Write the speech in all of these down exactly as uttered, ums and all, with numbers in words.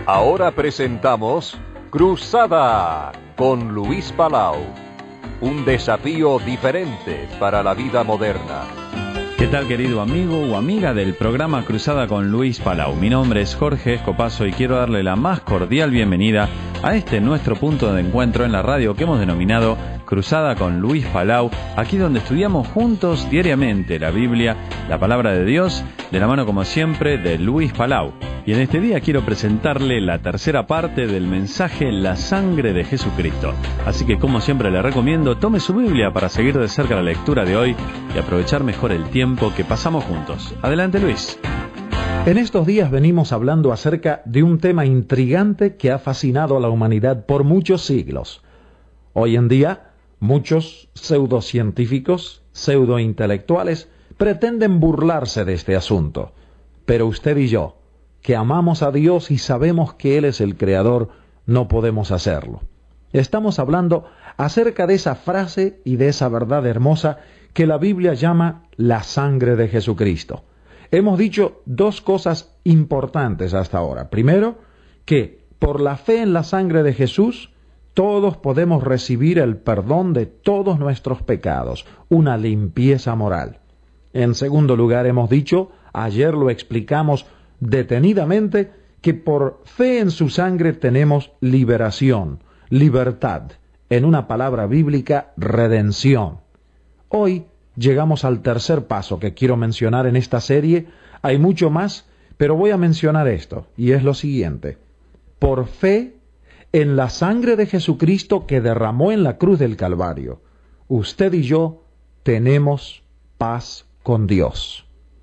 Ahora presentamos Cruzada con Luis Palau. Un desafío diferente para la vida moderna. ¿Qué tal, querido amigo o amiga del programa Cruzada con Luis Palau? Mi nombre es Jorge Escopazo y quiero darle la más cordial bienvenida a este nuestro punto de encuentro en la radio que hemos denominado Cruzada con Luis Palau, aquí donde estudiamos juntos diariamente la Biblia, la palabra de Dios, de la mano como siempre de Luis Palau. Y en este día quiero presentarle la tercera parte del mensaje La sangre de Jesucristo. Así que como siempre le recomiendo, tome su Biblia para seguir de cerca la lectura de hoy y aprovechar mejor el tiempo que pasamos juntos. Adelante, Luis. En estos días venimos hablando acerca de un tema intrigante que ha fascinado a la humanidad por muchos siglos. Hoy en día, muchos pseudocientíficos, pseudointelectuales, pretenden burlarse de este asunto. Pero usted y yo, que amamos a Dios y sabemos que Él es el Creador, no podemos hacerlo. Estamos hablando acerca de esa frase y de esa verdad hermosa que la Biblia llama la sangre de Jesucristo. Hemos dicho dos cosas importantes hasta ahora. Primero, que por la fe en la sangre de Jesús, todos podemos recibir el perdón de todos nuestros pecados, una limpieza moral. En segundo lugar, hemos dicho, ayer lo explicamos detenidamente, que por fe en su sangre tenemos liberación, libertad, en una palabra bíblica, redención. Hoy llegamos al tercer paso que quiero mencionar en esta serie. Hay mucho más, pero voy a mencionar esto, y es lo siguiente. Por fe en la sangre de Jesucristo que derramó en la cruz del Calvario, usted y yo tenemos paz con Dios.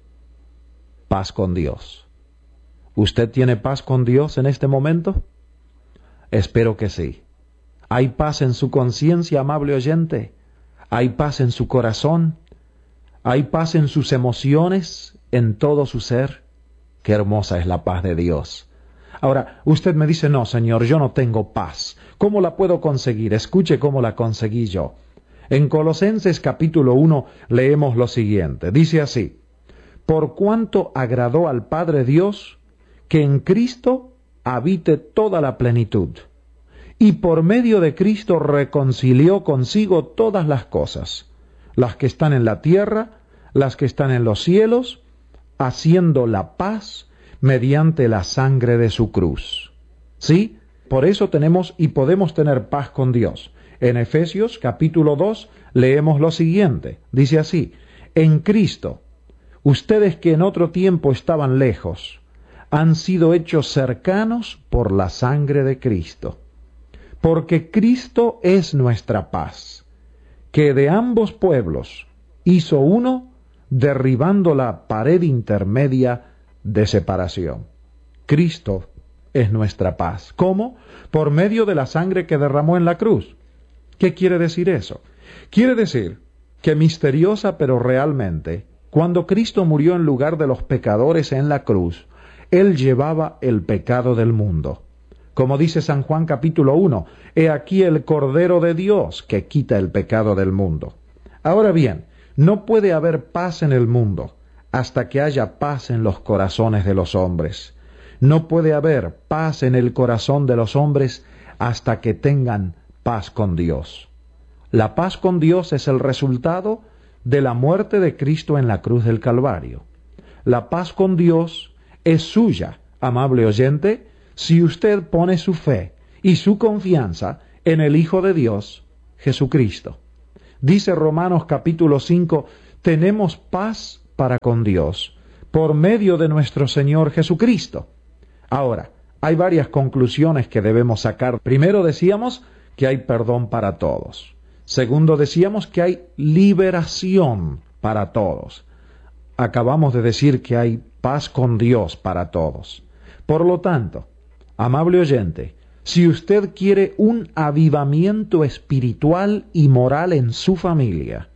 Paz con Dios. ¿Usted tiene paz con Dios en este momento? Espero que sí. ¿Hay paz en su conciencia, amable oyente? ¿Hay paz en su corazón? ¿Hay paz en sus emociones, en todo su ser? Qué hermosa es la paz de Dios. Ahora, usted me dice, no, Señor, yo no tengo paz. ¿Cómo la puedo conseguir? Escuche cómo la conseguí yo. En Colosenses capítulo uno leemos lo siguiente. Dice así: por cuanto agradó al Padre Dios que en Cristo habite toda la plenitud, y por medio de Cristo reconcilió consigo todas las cosas, las que están en la tierra, las que están en los cielos, haciendo la paz mediante la sangre de su cruz. ¿Sí? Por eso tenemos y podemos tener paz con Dios. En Efesios capítulo dos leemos lo siguiente. Dice así: en Cristo, ustedes que en otro tiempo estaban lejos, han sido hechos cercanos por la sangre de Cristo. Porque Cristo es nuestra paz, que de ambos pueblos hizo uno, derribando la pared intermedia de separación. Cristo es nuestra paz. ¿Cómo? Por medio de la sangre que derramó en la cruz. ¿Qué quiere decir eso? Quiere decir que misteriosa pero realmente, cuando Cristo murió en lugar de los pecadores en la cruz, Él llevaba el pecado del mundo. Como dice San Juan capítulo uno, he aquí el Cordero de Dios que quita el pecado del mundo. Ahora bien, no puede haber paz en el mundo hasta que haya paz en los corazones de los hombres. No puede haber paz en el corazón de los hombres hasta que tengan paz con Dios. La paz con Dios es el resultado de la muerte de Cristo en la cruz del Calvario. La paz con Dios es suya, amable oyente, si usted pone su fe y su confianza en el Hijo de Dios, Jesucristo. Dice Romanos capítulo cinco, tenemos paz para con Dios por medio de nuestro Señor Jesucristo. Ahora, hay varias conclusiones que debemos sacar. Primero decíamos que hay perdón para todos. Segundo decíamos que hay liberación para todos. Acabamos de decir que hay paz con Dios para todos. Por lo tanto, amable oyente, si usted quiere un avivamiento espiritual y moral en su familia,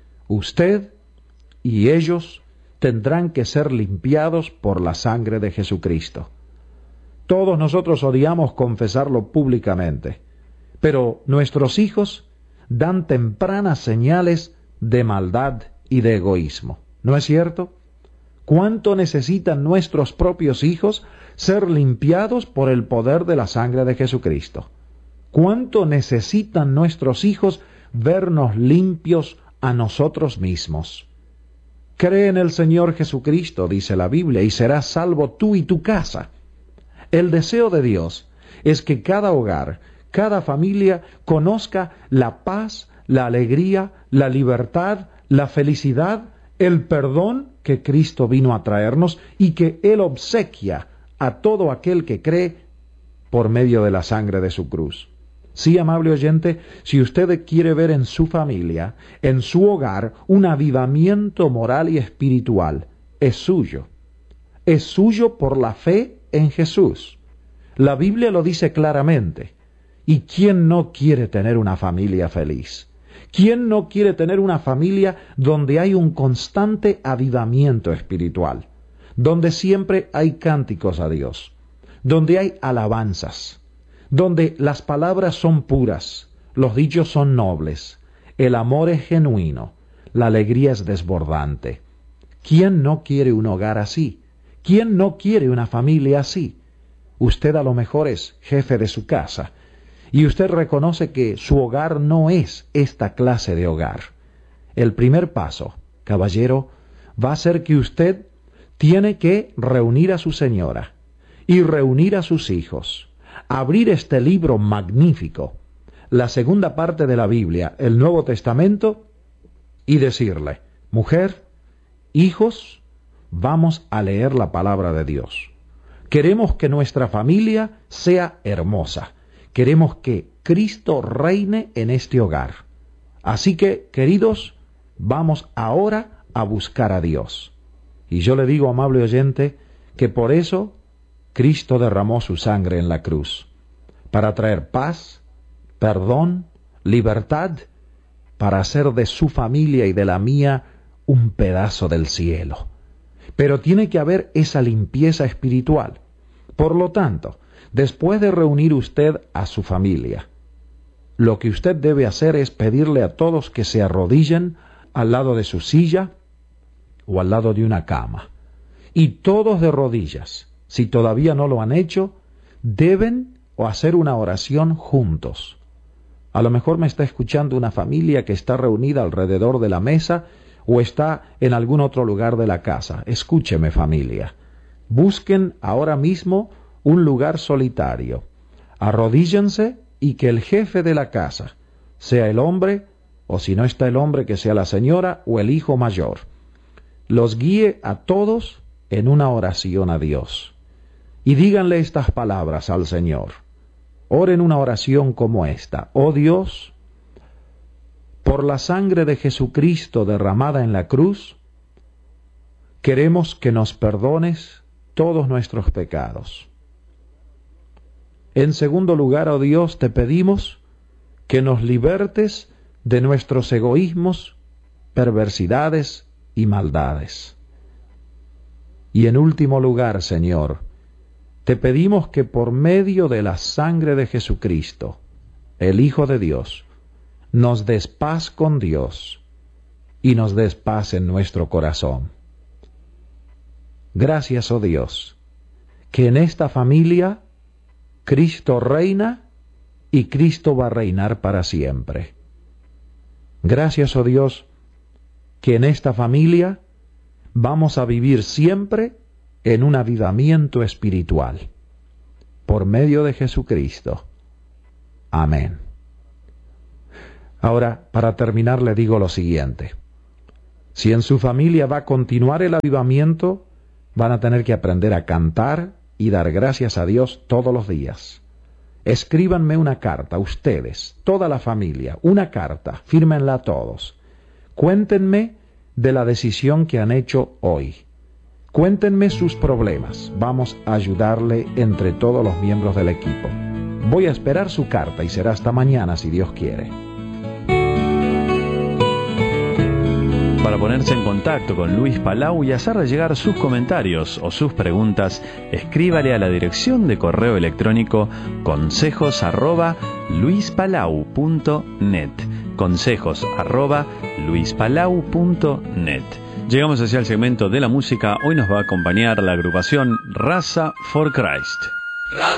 usted y ellos tendrán que ser limpiados por la sangre de Jesucristo. Todos nosotros odiamos confesarlo públicamente, pero nuestros hijos dan tempranas señales de maldad y de egoísmo. ¿No es cierto? ¿Cuánto necesitan nuestros propios hijos ser limpiados por el poder de la sangre de Jesucristo? ¿Cuánto necesitan nuestros hijos vernos limpios a nosotros mismos? Cree en el Señor Jesucristo, dice la Biblia, y serás salvo tú y tu casa. El deseo de Dios es que cada hogar, cada familia conozca la paz, la alegría, la libertad, la felicidad, el perdón que Cristo vino a traernos y que Él obsequia a todo aquel que cree por medio de la sangre de su cruz. Sí, amable oyente, si usted quiere ver en su familia, en su hogar, un avivamiento moral y espiritual, es suyo. Es suyo por la fe en Jesús. La Biblia lo dice claramente. ¿Y quién no quiere tener una familia feliz? ¿Quién no quiere tener una familia donde hay un constante avivamiento espiritual? Donde siempre hay cánticos a Dios, donde hay alabanzas, donde las palabras son puras, los dichos son nobles, el amor es genuino, la alegría es desbordante. ¿Quién no quiere un hogar así? ¿Quién no quiere una familia así? Usted a lo mejor es jefe de su casa, y usted reconoce que su hogar no es esta clase de hogar. El primer paso, caballero, va a ser que usted tiene que reunir a su señora y reunir a sus hijos, abrir este libro magnífico, la segunda parte de la Biblia, el Nuevo Testamento, y decirle, mujer, hijos, vamos a leer la palabra de Dios. Queremos que nuestra familia sea hermosa. Queremos que Cristo reine en este hogar. Así que, queridos, vamos ahora a buscar a Dios. Y yo le digo, amable oyente, que por eso Cristo derramó su sangre en la cruz, para traer paz, perdón, libertad, para hacer de su familia y de la mía un pedazo del cielo. Pero tiene que haber esa limpieza espiritual. Por lo tanto, después de reunir usted a su familia, lo que usted debe hacer es pedirle a todos que se arrodillen al lado de su silla o al lado de una cama. Y todos de rodillas, si todavía no lo han hecho, deben o hacer una oración juntos. A lo mejor me está escuchando una familia que está reunida alrededor de la mesa o está en algún otro lugar de la casa. Escúcheme, familia. Busquen ahora mismo un lugar solitario. Arrodíllense y que el jefe de la casa, sea el hombre, o si no está el hombre, que sea la señora o el hijo mayor, los guíe a todos en una oración a Dios. Y díganle estas palabras al Señor. Oren una oración como esta. Oh Dios, por la sangre de Jesucristo derramada en la cruz, queremos que nos perdones todos nuestros pecados. En segundo lugar, oh Dios, te pedimos que nos libertes de nuestros egoísmos, perversidades y maldades. Y en último lugar, Señor, te pedimos que por medio de la sangre de Jesucristo, el Hijo de Dios, nos des paz con Dios y nos des paz en nuestro corazón. Gracias, oh Dios, que en esta familia Cristo reina y Cristo va a reinar para siempre. Gracias, oh Dios, que en esta familia vamos a vivir siempre en un avivamiento espiritual. Por medio de Jesucristo. Amén. Ahora, para terminar, le digo lo siguiente. Si en su familia va a continuar el avivamiento, van a tener que aprender a cantar y dar gracias a Dios todos los días. Escríbanme una carta, ustedes, toda la familia, una carta, fírmenla todos. Cuéntenme de la decisión que han hecho hoy. Cuéntenme sus problemas. Vamos a ayudarle entre todos los miembros del equipo. Voy a esperar su carta y será hasta mañana si Dios quiere. Para ponerse en contacto con Luis Palau y hacerle llegar sus comentarios o sus preguntas, escríbale a la dirección de correo electrónico consejos arroba luispalau punto net. Consejos arroba luispalau punto net. Llegamos hacia el segmento de la música. Hoy nos va a acompañar la agrupación Raza for Christ.